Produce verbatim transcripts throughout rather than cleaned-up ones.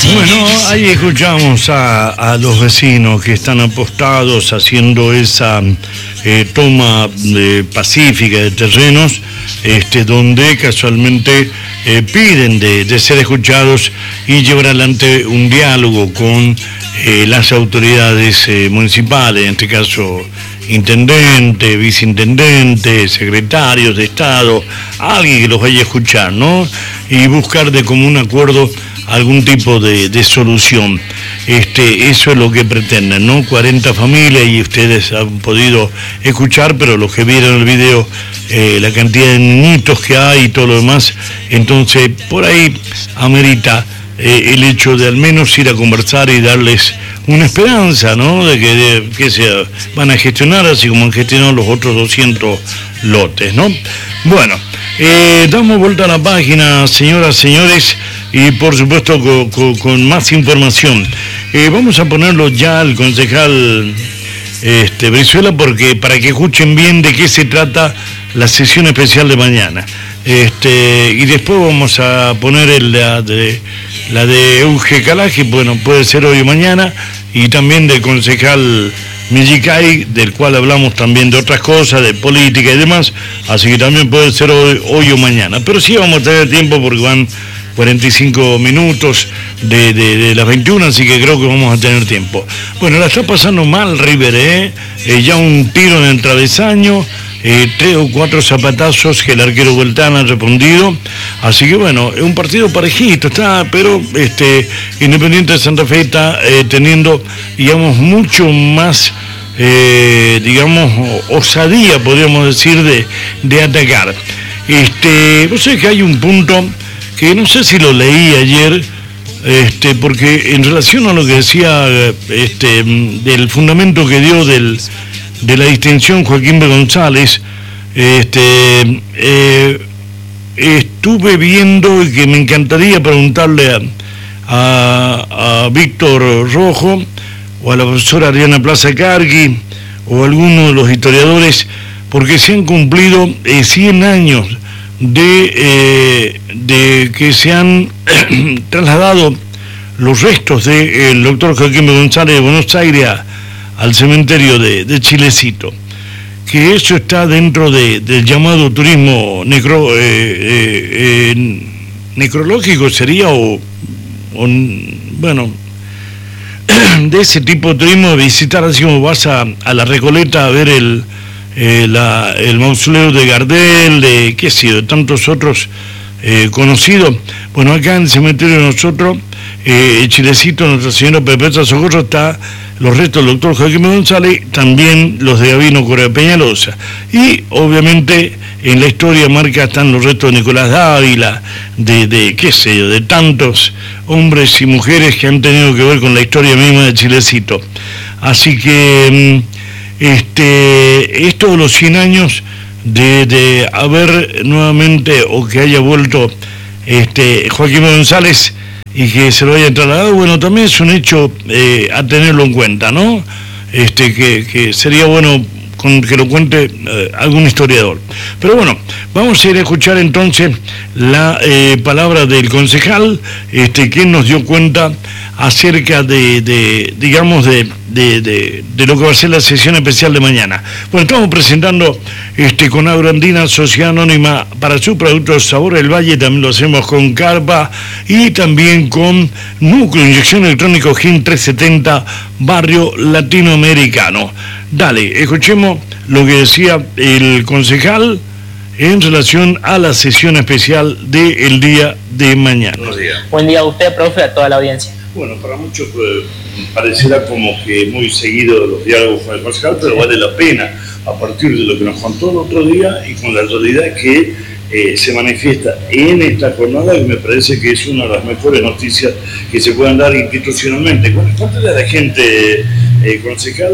Bueno, ahí escuchamos a, a los vecinos que están apostados haciendo esa eh, toma eh, pacífica de terrenos, este, donde casualmente eh, piden de, de ser escuchados y llevar adelante un diálogo con eh, las autoridades eh, municipales, en este caso intendente, viceintendente, secretarios de Estado, alguien que los vaya a escuchar, ¿no? Y buscar de común acuerdo algún tipo de, de solución. Este, eso es lo que pretenden, ¿no? cuarenta familias, y ustedes han podido escuchar, pero los que vieron el video, eh, la cantidad de niñitos que hay y todo lo demás, entonces por ahí amerita eh, el hecho de al menos ir a conversar y darles una esperanza, ¿no? De que, de, que se van a gestionar así como han gestionado los otros doscientos lotes, ¿no? Bueno, eh, damos vuelta a la página, señoras, señores, y por supuesto con, con, con más información. Eh, vamos a ponerlo ya al concejal este, Brizuela, porque para que escuchen bien de qué se trata la sesión especial de mañana. Este, y después vamos a poner el, la de la de Euge Calaje, bueno, puede ser hoy o mañana, y también del concejal Millicay, del cual hablamos también de otras cosas, de política y demás, así que también puede ser hoy, hoy o mañana. Pero sí vamos a tener tiempo porque van cuarenta y cinco minutos de, de, de las veintiuna, así que creo que vamos a tener tiempo. Bueno, la está pasando mal River, ¿eh? eh ya un tiro en el travesaño, eh, tres o cuatro zapatazos que el arquero Beltrán ha respondido, así que bueno, es un partido parejito, está, pero este Independiente de Santa Fe está eh, teniendo, digamos, mucho más, eh, digamos, osadía, podríamos decir, de, de atacar. Este, vos sabés que hay un punto que no sé si lo leí ayer, este, porque en relación a lo que decía este, del fundamento que dio del, de la distinción Joaquín B. González, este, eh, estuve viendo y que me encantaría preguntarle a, a, a Víctor Rojo o a la profesora Ariana Plaza Cargui o a alguno de los historiadores, porque se han cumplido eh, cien años de, eh, de que se han trasladado los restos del doctor Joaquín B. González de Buenos Aires a, al cementerio de, de Chilecito, que eso está dentro de, del llamado turismo necro, eh, eh, eh, necrológico sería, o, o bueno, de ese tipo de turismo, de visitar, así como vas a, a la Recoleta a ver el Eh, la, el mausoleo de Gardel, de qué sé, de tantos otros eh, conocidos. Bueno, acá en el cementerio de nosotros, eh, Chilecito, Nuestra Señora Perpetua Socorro, está los restos del doctor Joaquín González, también los de Gabino Correa Peñalosa. Y obviamente en la historia marca están los restos de Nicolás Dávila, de, de qué sé yo, de tantos hombres y mujeres que han tenido que ver con la historia misma de Chilecito. Así que Este, esto de los cien años de, de haber nuevamente, o que haya vuelto este, Joaquín González y que se lo haya trasladado, bueno, también es un hecho eh, a tenerlo en cuenta, ¿no? Este, que, que sería bueno con, que lo cuente eh, algún historiador. Pero bueno, vamos a ir a escuchar entonces la eh, palabra del concejal, este, quien nos dio cuenta acerca de, de digamos, de, de, de, de lo que va a ser la sesión especial de mañana. Bueno, estamos presentando este, con Agroandina, Sociedad Anónima para sus productos Sabor del Valle, también lo hacemos con Carpa y también con Núcleo Inyección Electrónico G I N trescientos setenta, Barrio Latinoamericano. Dale, escuchemos lo que decía el concejal en relación a la sesión especial del día de mañana. Buenos días. Buen día a usted, profe, a toda la audiencia. Bueno, para muchos pues, parecerá como que muy seguido los diálogos con el concejal, pero vale la pena a partir de lo que nos contó el otro día y con la realidad que eh, se manifiesta en esta jornada, que me parece que es una de las mejores noticias que se puedan dar institucionalmente. Cuéntale a la gente, eh, concejal,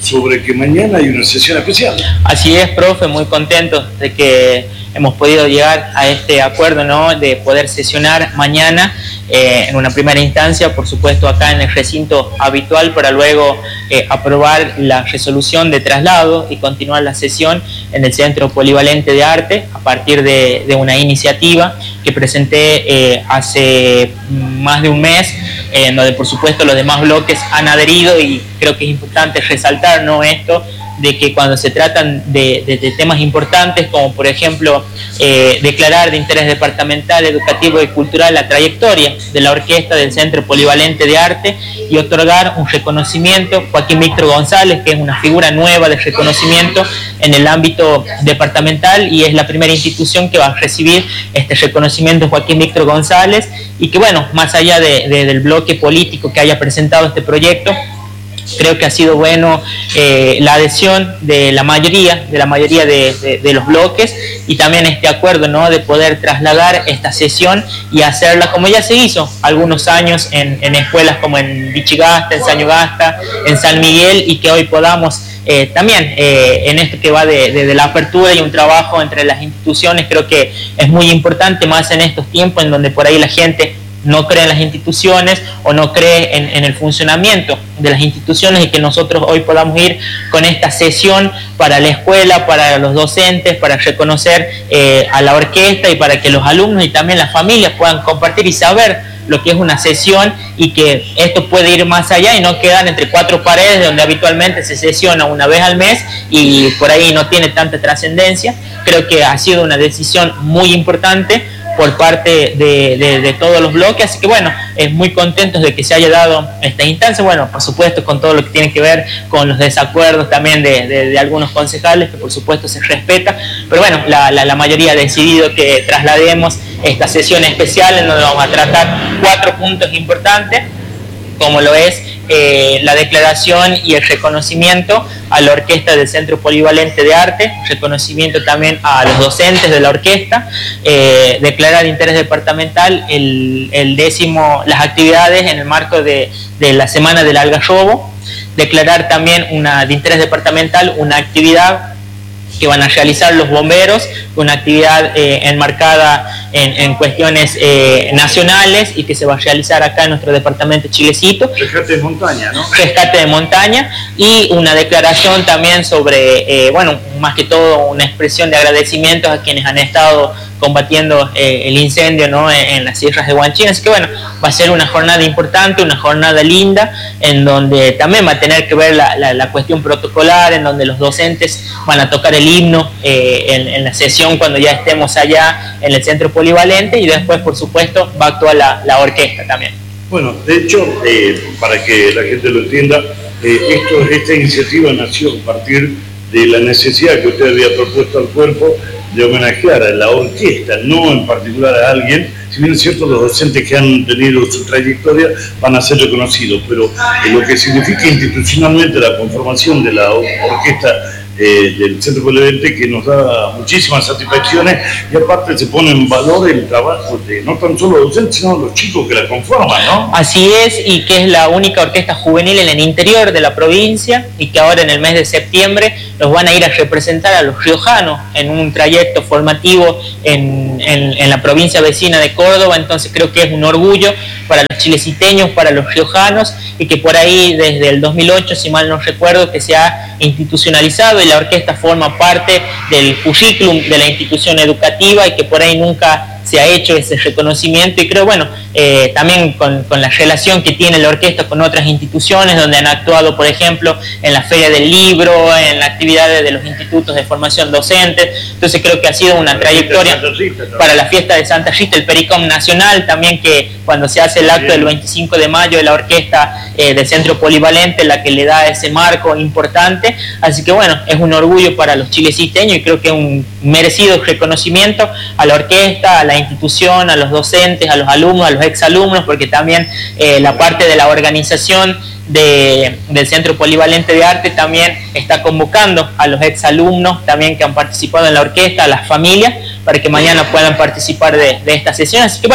sobre que mañana hay una sesión especial. Así es, profe, muy contento de que hemos podido llegar a este acuerdo, ¿no?, de poder sesionar mañana eh, en una primera instancia, por supuesto acá en el recinto habitual, para luego eh, aprobar la resolución de traslado y continuar la sesión en el Centro Polivalente de Arte a partir de, de una iniciativa que presenté eh, hace más de un mes, eh, en donde por supuesto los demás bloques han adherido, y creo que es importante resaltar, ¿no?, esto de que cuando se tratan de, de, de temas importantes, como por ejemplo eh, declarar de interés departamental, educativo y cultural la trayectoria de la orquesta del Centro Polivalente de Arte y otorgar un reconocimiento, Joaquín Víctor González, que es una figura nueva de reconocimiento en el ámbito departamental y es la primera institución que va a recibir este reconocimiento, Joaquín Víctor González, y que bueno, más allá de, de, del bloque político que haya presentado este proyecto, creo que ha sido bueno eh, la adhesión de la mayoría, de la mayoría de, de, de los bloques, y también este acuerdo, ¿no?, de poder trasladar esta sesión y hacerla como ya se hizo algunos años en, en escuelas como en Vichigasta, en Sañugasta, en San Miguel, y que hoy podamos eh, también eh, en esto que va de, de, de la apertura y un trabajo entre las instituciones. Creo que es muy importante, más en estos tiempos en donde por ahí la gente no cree en las instituciones o no cree en, en el funcionamiento de las instituciones, y que nosotros hoy podamos ir con esta sesión para la escuela, para los docentes, para reconocer eh, a la orquesta y para que los alumnos y también las familias puedan compartir y saber lo que es una sesión, y que esto puede ir más allá y no quedar entre cuatro paredes donde habitualmente se sesiona una vez al mes y por ahí no tiene tanta trascendencia. Creo que ha sido una decisión muy importante por parte de, de, de todos los bloques, así que bueno, es muy contentos de que se haya dado esta instancia, bueno, por supuesto con todo lo que tiene que ver con los desacuerdos también de, de, de algunos concejales, que por supuesto se respeta, pero bueno, la, la, la mayoría ha decidido que traslademos esta sesión especial en donde vamos a tratar cuatro puntos importantes, como lo es eh, la declaración y el reconocimiento a la orquesta del Centro Polivalente de Arte, reconocimiento también a los docentes de la orquesta, eh, declarar de interés departamental el, el décimo, las actividades en el marco de, de la Semana del Algarrobo, declarar también una, de interés departamental una actividad que van a realizar los bomberos, una actividad eh, enmarcada en, en cuestiones eh, nacionales y que se va a realizar acá en nuestro departamento Chilecito. Rescate de montaña, ¿no? Rescate de montaña, y una declaración también sobre, eh, bueno, más que todo una expresión de agradecimientos a quienes han estado combatiendo eh, el incendio, ¿no?, en, en las sierras de Huanchín. Así que bueno, va a ser una jornada importante, una jornada linda, en donde también va a tener que ver la, la, la cuestión protocolar, en donde los docentes van a tocar el himno eh, en, en la sesión cuando ya estemos allá en el Centro Polivalente, y después por supuesto va a actuar la, la orquesta también. Bueno, de hecho, eh, para que la gente lo entienda, eh, esto, esta iniciativa nació a partir de la necesidad que usted había propuesto al cuerpo de homenajear a la orquesta, no en particular a alguien. Si bien es cierto, los docentes que han tenido su trayectoria van a ser reconocidos, pero eh, lo que significa institucionalmente la conformación de la orquesta eh, del Centro Polivalente, que nos da muchísimas satisfacciones, y aparte se pone en valor el trabajo de no tan solo los docentes, sino los chicos que la conforman, ¿no? Así es, y que es la única orquesta juvenil en el interior de la provincia, y que ahora en el mes de septiembre los van a ir a representar a los riojanos en un trayecto formativo en, en, en la provincia vecina de Córdoba. Entonces creo que es un orgullo para los chileciteños, para los riojanos, y que por ahí desde el dos mil ocho, si mal no recuerdo, que se ha institucionalizado y la orquesta forma parte del currículum de la institución educativa, y que por ahí nunca se ha hecho ese reconocimiento. Y creo, bueno, eh, también con, con la relación que tiene la orquesta con otras instituciones donde han actuado, por ejemplo, en la Feria del Libro, en las actividades de los institutos de formación docente. Entonces creo que ha sido una trayectoria para la fiesta de Santa Rita, el Pericom Nacional también, que cuando se hace el acto del veinticinco de mayo de la orquesta eh, del Centro Polivalente, la que le da ese marco importante. Así que bueno, es un orgullo para los chileciteños, y creo que es un merecido reconocimiento a la orquesta, a la institución, a los docentes, a los alumnos, a los exalumnos, porque también eh, la parte de la organización de, del Centro Polivalente de Arte también está convocando a los exalumnos también que han participado en la orquesta, a las familias, para que mañana puedan participar de, de esta sesión. Así que bueno,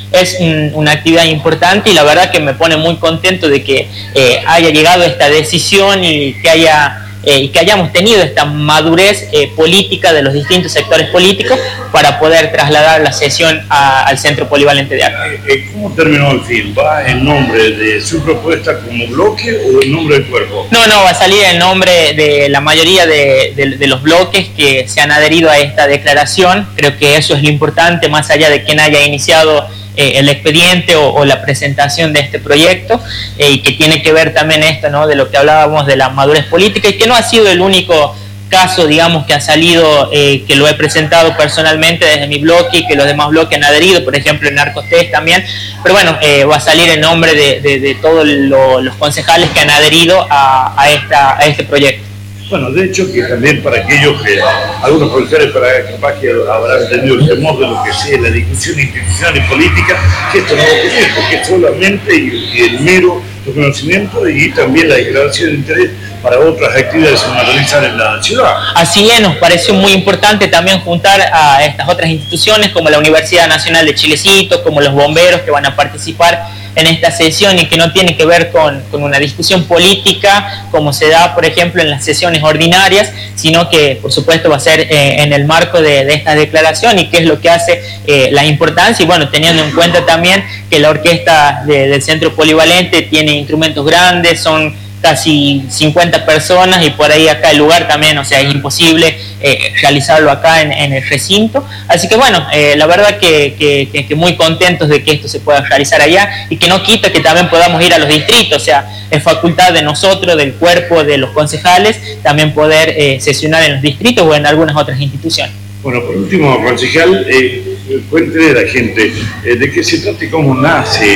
es un, una actividad importante y la verdad que me pone muy contento de que eh, haya llegado esta decisión y que haya eh, y que hayamos tenido esta madurez eh, política de los distintos sectores políticos para poder trasladar la sesión a, al Centro Polivalente de Arte. Eh, ¿Cómo terminó el fin? ¿Va en nombre de su propuesta como bloque o en nombre del cuerpo? No, no, va a salir en nombre de la mayoría de, de, de los bloques que se han adherido a esta declaración. Creo que eso es lo importante, más allá de quien haya iniciado eh, el expediente o, o la presentación de este proyecto, eh, y que tiene que ver también esto, ¿no?, de lo que hablábamos de la madurez política, y que no ha sido el único caso, digamos, que ha salido, eh, que lo he presentado personalmente desde mi bloque y que los demás bloques han adherido, por ejemplo en Narcostés también, pero bueno, eh, va a salir en nombre de, de, de todos lo, los concejales que han adherido a, a, esta, a este proyecto. Bueno, de hecho que también para aquellos que, algunos concejales para capaz que habrán tenido el temor de lo que sea la discusión institucional y política, que esto no va a ocurrir, porque es solamente y el mero reconocimiento y también la declaración de interés para otras actividades que se van a realizar en la ciudad. Así es, nos pareció muy importante también juntar a estas otras instituciones como la Universidad Nacional de Chilecito, como los bomberos que van a participar en esta sesión y que no tiene que ver con, con una discusión política como se da, por ejemplo, en las sesiones ordinarias, sino que, por supuesto, va a ser eh, en el marco de, de esta declaración y que es lo que hace eh, la importancia, y bueno, teniendo en cuenta también que la orquesta de, del Centro Polivalente tiene instrumentos grandes, son casi cincuenta personas y por ahí acá el lugar también, o sea, es imposible eh, realizarlo acá en, en el recinto. Así que bueno, eh, la verdad que, que, que, que muy contentos de que esto se pueda realizar allá y que no quita que también podamos ir a los distritos, o sea, es facultad de nosotros, del cuerpo de los concejales, también poder eh, sesionar en los distritos o en algunas otras instituciones. Bueno, por último, concejal, eh, cuéntele a la gente eh, de qué se trata y cómo nace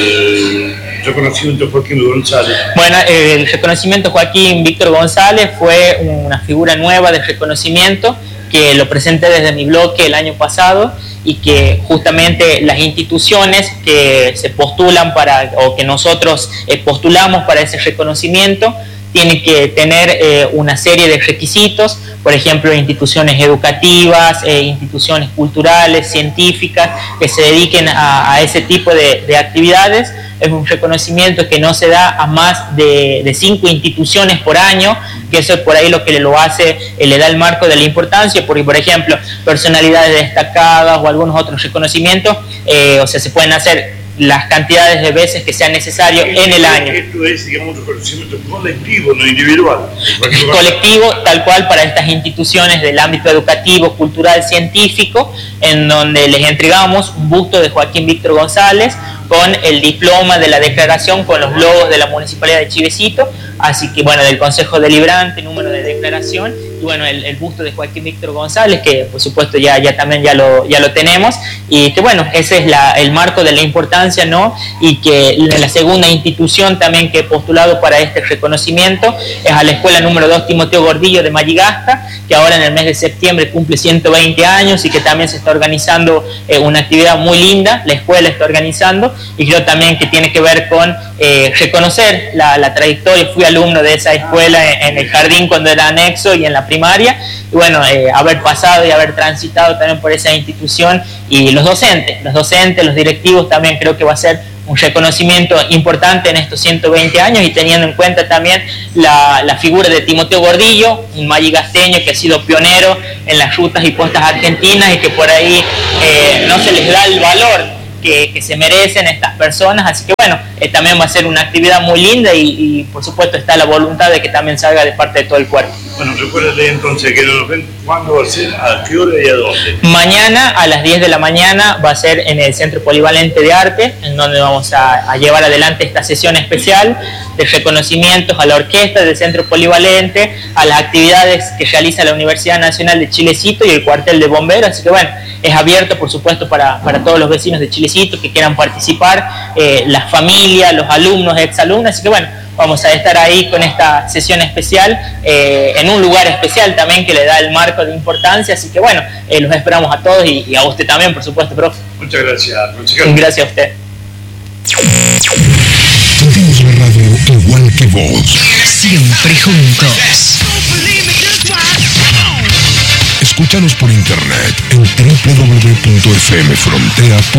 el reconocimiento de Joaquín González. Bueno, el reconocimiento Joaquín Víctor González fue una figura nueva de reconocimiento que lo presenté desde mi bloque el año pasado y que justamente las instituciones que se postulan para, o que nosotros eh, postulamos para ese reconocimiento, tienen que tener eh, una serie de requisitos, por ejemplo, instituciones educativas, eh, instituciones culturales, científicas, que se dediquen a, a ese tipo de, de actividades. Es un reconocimiento que no se da a más de, de cinco instituciones por año, que eso es por ahí lo que lo hace, eh, le da el marco de la importancia, porque, por ejemplo, personalidades destacadas o algunos otros reconocimientos, eh, o sea, se pueden hacer las cantidades de veces que sea necesario en el año. Esto es, digamos, un reconocimiento colectivo, no individual. Colectivo, tal cual, para estas instituciones del ámbito educativo, cultural, científico, en donde les entregamos un busto de Joaquín Víctor González con el diploma de la declaración, con los logos de la Municipalidad de Chilecito, así que bueno, del Consejo Deliberante, número de declaración, y bueno, el, el busto de Joaquín Víctor González, que por supuesto ya, ya también ya lo, ya lo tenemos, y que bueno, ese es la, el marco de la importancia, ¿no? Y que la segunda institución también que he postulado para este reconocimiento es a la Escuela número dos Timoteo Gordillo de Malligasta, que ahora en el mes de septiembre cumple ciento veinte años y que también se está organizando eh, una actividad muy linda, la escuela está organizando, y creo también que tiene que ver con eh, reconocer la, la trayectoria. Fui alumno de esa escuela en, en el jardín cuando era anexo y en la primaria, y bueno, eh, haber pasado y haber transitado también por esa institución, y los docentes, los docentes, los directivos también creo que va a ser un reconocimiento importante en estos ciento veinte años, y teniendo en cuenta también la, la figura de Timoteo Gordillo, un malligasteño que ha sido pionero en las rutas y postas argentinas y que por ahí eh, no se les da el valor Que, que se merecen estas personas, así que bueno, eh, también va a ser una actividad muy linda y, y por supuesto está la voluntad de que también salga de parte de todo el cuerpo. Bueno, recuérdate entonces que nos ven cuándo va a ser, a qué hora y a dónde. Mañana a las diez de la mañana va a ser en el Centro Polivalente de Arte, en donde vamos a, a llevar adelante esta sesión especial de reconocimientos a la orquesta del Centro Polivalente, a las actividades que realiza la Universidad Nacional de Chilecito y el cuartel de bomberos, así que bueno, es abierto por supuesto para, para todos los vecinos de Chilecito que quieran participar, eh, las familias, los alumnos, exalumnos, así que bueno, vamos a estar ahí con esta sesión especial, eh, en un lugar especial también que le da el marco de importancia, así que bueno, eh, los esperamos a todos y, y a usted también, por supuesto, profe. Muchas gracias, concejal. Gracias a usted. Sentimos la radio igual que vos. Siempre juntos. Escúchanos por internet en doble u doble u doble u punto f m frontera punto com.